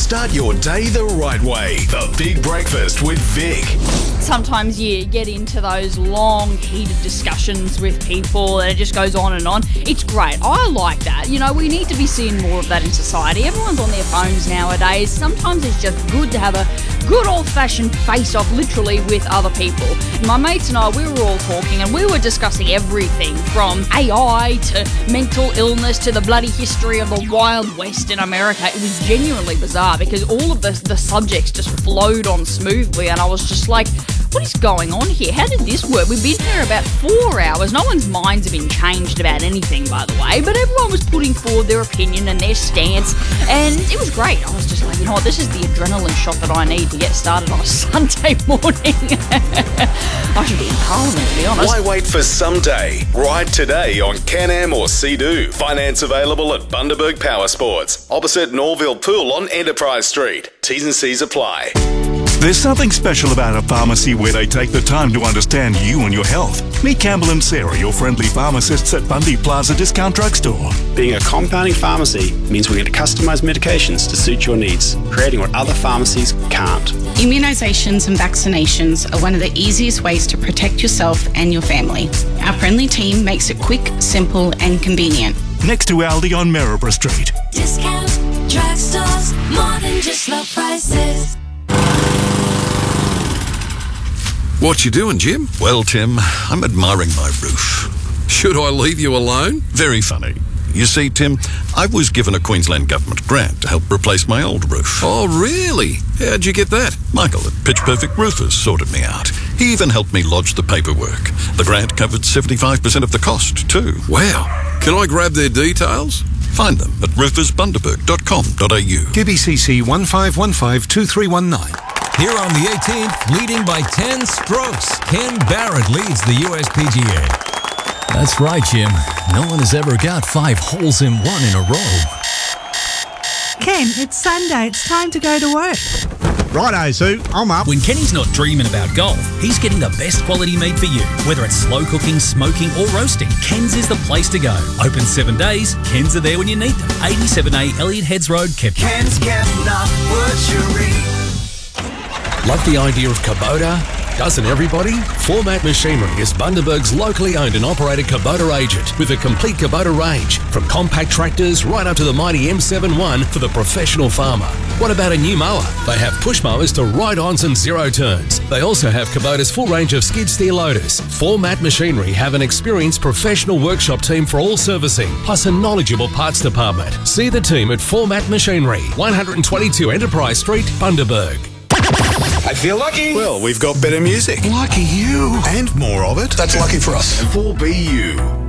Start your day the right way. The Big Breakfast with Vic. Sometimes you get into those long, heated discussions with people and it just goes on and on. It's great. I like that. You know, we need to be seeing more of that in society. Everyone's on their phones nowadays. Sometimes it's just good to have a good old-fashioned face-off, literally, with other people. My mates and I, we were all talking and we were discussing everything from AI to mental illness to the bloody history of the Wild West in America. It was genuinely bizarre because all of the subjects just flowed on smoothly and I was just like, what is going on here? How did this work? We've been here about 4 hours. No one's minds have been changed about anything, by the way, but everyone was putting forward their opinion and their stance, and it was great. I was just like, you know what, this is the adrenaline shot that I need to get started on a Sunday morning. I should be in Parliament, to be honest. Why wait for someday? Ride today on Can-Am or Sea-Doo. Finance available at Bundaberg Power Sports, opposite Norville Pool on Enterprise Street. T's and C's apply. There's something special about a pharmacy where they take the time to understand you and your health. Meet Campbell and Sarah, your friendly pharmacists at Bundy Plaza Discount Drugstore. Being a compounding pharmacy means we get to customise medications to suit your needs, creating what other pharmacies can't. Immunisations and vaccinations are one of the easiest ways to protect yourself and your family. Our friendly team makes it quick, simple and convenient. Next to Aldi on Maryborough Street. Discount drugstores, more than just low prices. What you doing, Jim? Well, Tim, I'm admiring my roof. Should I leave you alone? Very funny. You see, Tim, I was given a Queensland Government grant to help replace my old roof. Oh, really? How'd you get that? Michael at Pitch Perfect Roofers sorted me out. He even helped me lodge the paperwork. The grant covered 75% of the cost, too. Wow. Can I grab their details? Find them at roofersbundaberg.com.au. KBCC 15152319. Here on the 18th, leading by 10 strokes, Ken Barrett leads the USPGA. That's right, Jim. No one has ever got 5 holes in one in a row. Ken, it's Sunday. It's time to go to work. Righto, Sue. I'm up. When Kenny's not dreaming about golf, he's getting the best quality meat for you. Whether it's slow cooking, smoking or roasting, Ken's is the place to go. Open 7 days, Ken's are there when you need them. 87A Elliot Heads Road, Kepler. Ken's Kevlar Butchery. Love the idea of Kubota? Doesn't everybody? Format Machinery is Bundaberg's locally owned and operated Kubota agent with a complete Kubota range, from compact tractors right up to the mighty M71 for the professional farmer. What about a new mower? They have push mowers to ride-ons and zero turns. They also have Kubota's full range of skid steer loaders. Format Machinery have an experienced professional workshop team for all servicing, plus a knowledgeable parts department. See the team at Format Machinery, 122 Enterprise Street, Bundaberg. I feel lucky. Well, we've got better music. Lucky you. And more of it. That's lucky for us. 4BU.